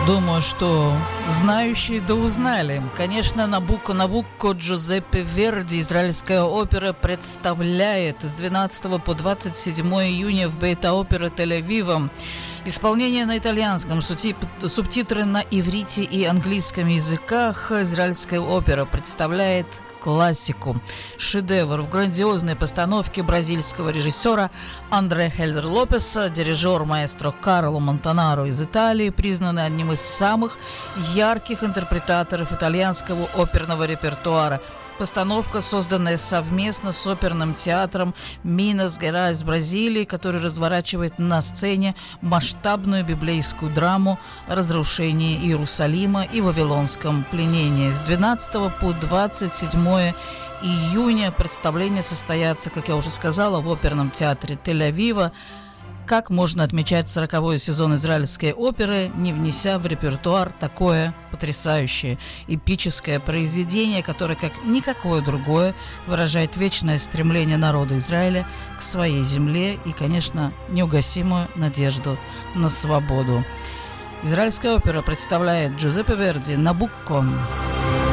Думаю, что знающие да узнали. Конечно, Набукко Джузеппе Верди, израильская опера, представляет с 12 по 27 июня в Бейт-Опера Тель-Авива. Исполнение на итальянском, субтитры на иврите и английском языках. Израильская опера представляет классику, шедевр в грандиозной постановке бразильского режиссера Андре Хельдер Лопеса, дирижер маэстро Карло Монтанаро из Италии, признанный одним из самых ярких интерпретаторов итальянского оперного репертуара. Постановка, созданная совместно с оперным театром Минас Герайс Бразилии, который разворачивает на сцене масштабную библейскую драму о разрушении Иерусалима и вавилонском пленении. С 12 по 27 июня представление состоятся, как я уже сказала, в оперном театре Тель-Авива. Как можно отмечать 40-й сезон израильской оперы, не внеся в репертуар такое потрясающее эпическое произведение, которое, как никакое другое, выражает вечное стремление народа Израиля к своей земле и, конечно, неугасимую надежду на свободу. Израильская опера представляет Джузеппе Верди «Набукко».